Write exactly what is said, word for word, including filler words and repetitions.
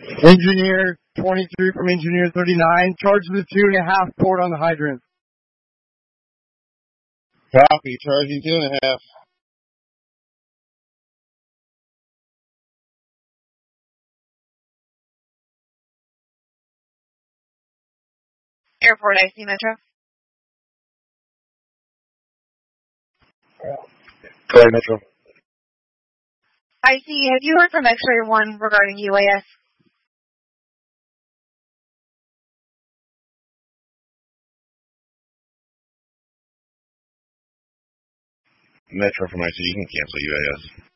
Engineer twenty-three from Engineer thirty-nine. Charge the two and a half port on the hydrant. Copy. Charging two and a half. Airport I C Metro. Go ahead, Metro. I C, have you heard from X-Ray one regarding U A S? Metro from I C, you can cancel U A S.